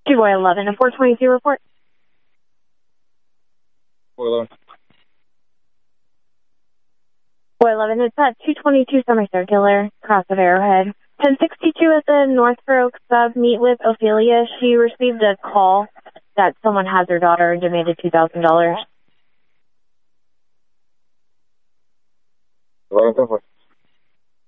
2 boy 11 and 422 report. Boy 11. Boy 11, it's at 222 semicircular, cross of Arrowhead. 1062 at the North Fair Oaks sub, meet with Ophelia. She received a call that someone has her daughter and demanded $2,000. 11, 10,